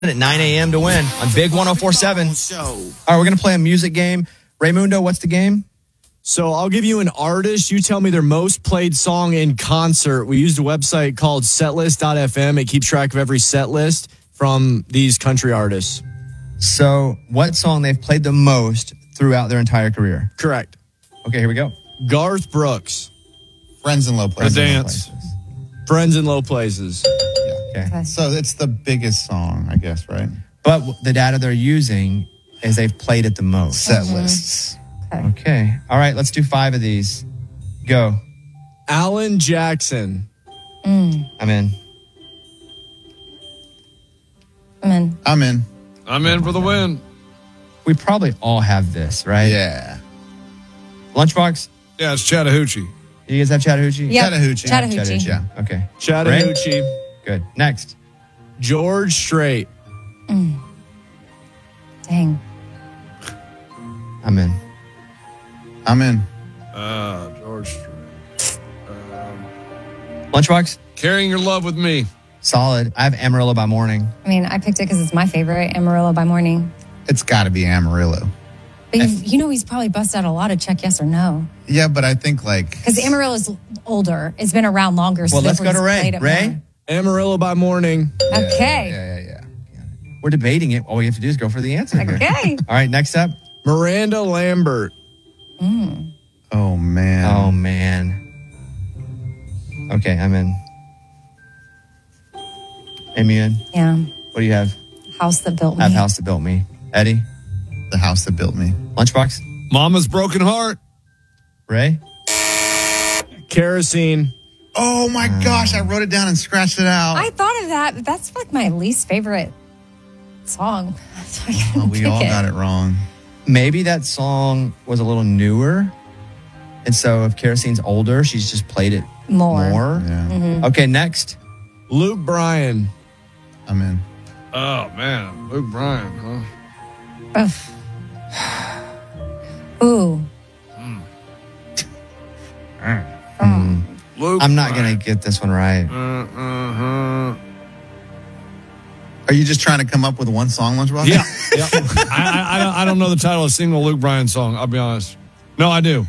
at 9 a.m. to win on Big 104.7. All right, we're going to play a music game. Raymundo, what's the game? So I'll give you an artist. You tell me their most played song in concert. We used a website called setlist.fm. It keeps track of every set list from these country artists. So what song they've played the most throughout their entire career? Correct. Okay, here we go. Garth Brooks. Friends in Low Places. The Dance. Friends in Low Places. Okay. So it's the biggest song, I guess, right? But the data they're using is they've played it the most. Set lists. Okay. All right, let's do 5 of these. Go. Alan Jackson. I'm in. I'm in. I'm in for the win. We probably all have this, right? Yeah. Lunchbox? Yeah, it's Chattahoochee. You guys have Chattahoochee? Yep. Chattahoochee. Chattahoochee. Yeah. Okay. Chattahoochee. Good. Next. George Strait. Dang. I'm in. I'm in. George Strait. Lunchbox? Carrying Your Love with Me. Solid. I have Amarillo by Morning. I mean, I picked it because it's my favorite, Amarillo by Morning. It's got to be Amarillo. But you know he's probably busted out a lot of Check Yes or No. Yeah, but I think like... Because Amarillo's older. It's been around longer. Well, let's go to therefore he's Ray. played it Ray? more. Amarillo by Morning. Okay. Yeah. We're debating it. All we have to do is go for the answer here. Okay. All right, next up. Miranda Lambert. Oh, man. Oh, man. Okay, I'm in. Amy, you in? Yeah. What do you have? House That Built Me. I have House That Built Me. Eddie? The House That Built Me. Lunchbox? Mama's Broken Heart. Ray? Kerosene. Oh, my gosh. I wrote it down and scratched it out. I thought of that, but that's like my least favorite song. So I couldn't we pick all got it wrong. Maybe that song was a little newer. And so if Kerosene's older, she's just played it more. Yeah. Okay, next. Luke Bryan. I'm in. Oh, man. Luke Bryan, huh? Ooh. Luke I'm not Bryan. going to get this one right. Are you just trying to come up with one song, Lunchbox? Yeah. I don't know the title of a single Luke Bryan song, I'll be honest. No, I do.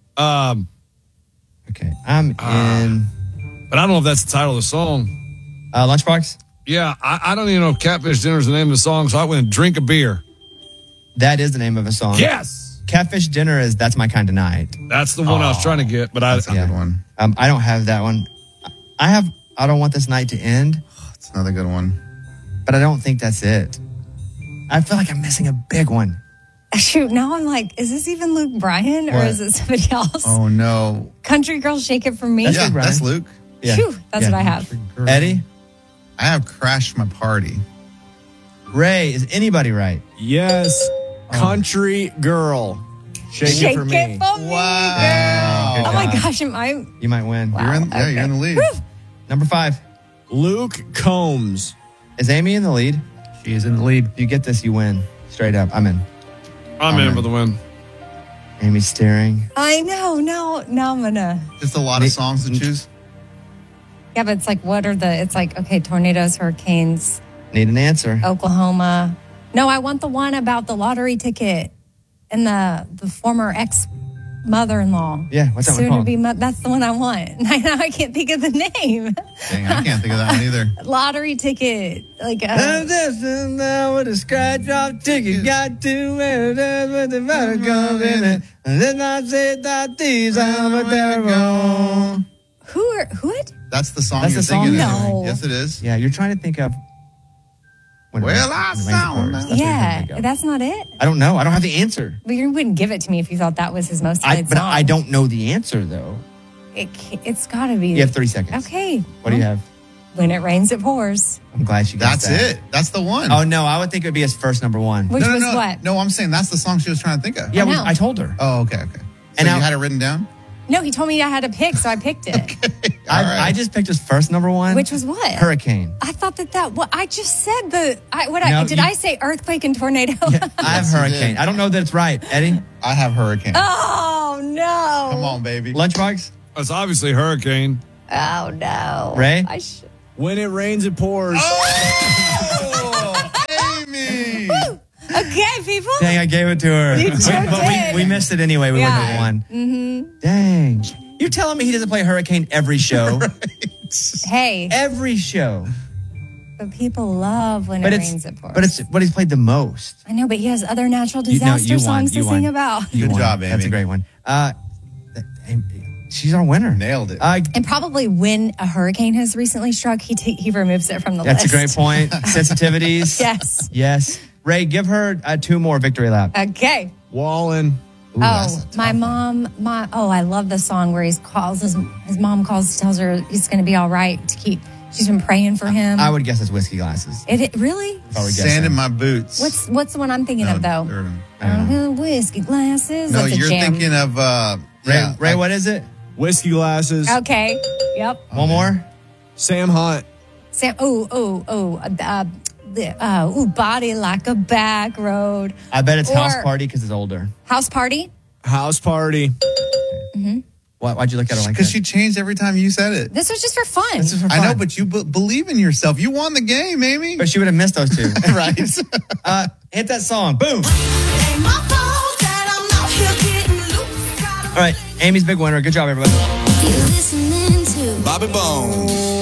Okay, I'm in. But I don't know if that's the title of the song. Lunchbox? Yeah, I don't even know if Catfish Dinner is the name of the song, so I went and drink a beer. That is the name of a song. Yes! Catfish Dinner is That's My Kind of Night. That's the one I was trying to get, but That's a good one. I don't have that one. I Don't Want This Night to End, It's another good one. but I don't think that's it. I feel like I'm missing a big one. Shoot, now I'm like, is this even Luke Bryan or What? is it somebody else? Oh, no. Country Girl, Shake It For Me. That's Yeah, Luke Bryan. that's Luke. Yeah. Phew, that's what I have. Eddie? I have Crashed My Party. Ray, is anybody right? Yes. Country Girl. Shake It For Me. Wow. Good Oh my job. gosh, am I? You might win. Wow. You're in the lead. Number 5. Luke Combs. Is Amy in the lead? She is in the lead. If you get this, you win. Straight up. I'm in. I'm in for the win. Amy's staring. I know. Now I'm gonna. Just a lot of songs to choose. Yeah, but it's like, it's like, okay, tornadoes, hurricanes, Need an answer. Oklahoma. No, I want the one about the lottery ticket and the former ex-mother-in-law. Yeah, what's that one Soon called? to be, that's the one I want. Now I can't think of the name. Dang, I can't think of that one either. Lottery ticket. Like, Now with a scratch off ticket, got to wear it with the money comes in it. And then I said that these are what they're wrong. who? That's the song That's you're the song? thinking of. No. Yes, it is. Yeah, you're trying to think of. when it Well, rains- I when it rains, it sound pours. now. That's what you're Yeah, trying to think of. that's not it. I don't know. I don't have the answer. But you wouldn't give it to me if you thought that was his most played But song. I don't know the answer though. It's got to be. You have 30 seconds. Okay. What do you have? When it rains, it pours. I'm glad she got That's that. it. That's the one. Oh no, I would think it would be his first number 1. Which no, was no. what? No, I'm saying that's the song she was trying to think of. Yeah, I know. I told her. Oh, okay. So And you now- had it written down? No, he told me I had to pick, so I picked it. All right. I just picked his first number 1. Which was what? Hurricane. I thought that. Well, I just said No, I say earthquake and tornado? I have Yes, you hurricane. did. I don't know that it's right. Eddie? I have Hurricane. Oh no! Come on, baby. Lunchbox? It's obviously Hurricane. Oh no! Ray? When it rains, it pours. Oh! Okay, people. Dang, I gave it to her. You sure but did. we missed it anyway. We wouldn't have won. Mm-hmm. Dang. You're telling me he doesn't play Hurricane every show? Hey, Every show. but people love when it rains at Forest. But it's what he's played the most. I know, but he has other natural You disaster won. songs to You won. sing about. Good job, Amy. That's a great one. She's our winner. Nailed it. And probably when a hurricane has recently struck, he removes it from the That's list. a great point. Sensitivities. Yes. Yes. Ray, give her 2 more victory lap. Okay. Wallen. Ooh, that's a tough my one. mom, I love the song where his mom tells her he's going to be all right she's been praying for him. I would guess it's whiskey glasses. It really? If I would guess Sand it. in my boots. What's the one I'm thinking of though? Whiskey glasses. No, That's a you're jam. thinking of Ray, what is it? Whiskey glasses. Okay. Yep. One more? Sam Hunt. Sam. Body like a back road. I bet it's House Or- Party because it's older. House party. House Party. Why'd you look at her like that? Because she changed every time you said it. This was just for fun. This is for I know, fun. but you believe in yourself. You won the game, Amy. But she would have missed those 2. Right. Hit that song. Boom. Ain't my fault that I'm out here getting loose. All right. Amy's big winner. Good job, everybody. You listening to Bobby Bones.